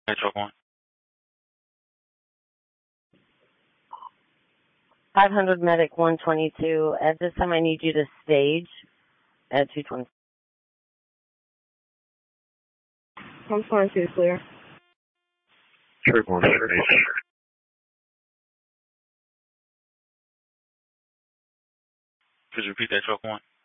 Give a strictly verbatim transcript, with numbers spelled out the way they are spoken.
Hey, truck one. five hundred medic one twenty-two. At this time, I need you to stage at two twenty. I'm twenty-two, clear. Truck one, station. Could you repeat that, truck one?